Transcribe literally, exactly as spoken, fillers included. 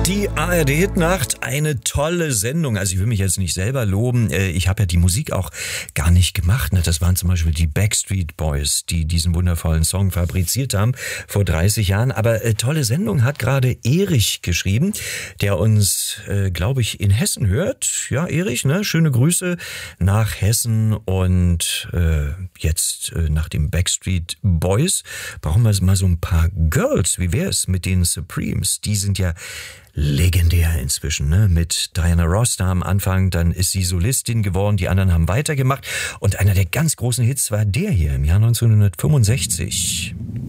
Die A R D-Hitnacht, eine tolle Sendung. Also ich will mich jetzt nicht selber loben. Ich habe ja die Musik auch gar nicht gemacht. Das waren zum Beispiel die Backstreet Boys, die diesen wundervollen Song fabriziert haben vor dreißig Jahren. Aber tolle Sendung hat gerade Erich geschrieben, der uns, glaube ich, in Hessen hört. Ja, Erich, ne? Schöne Grüße nach Hessen. Und äh, jetzt äh, nach den Backstreet Boys brauchen wir mal so ein paar Girls. Wie wäre es mit den Supremes? Die sind ja legendär inzwischen, ne? Mit Diana Ross da am Anfang, dann ist sie Solistin geworden, die anderen haben weitergemacht und einer der ganz großen Hits war der hier im Jahr neunzehnhundertfünfundsechzig.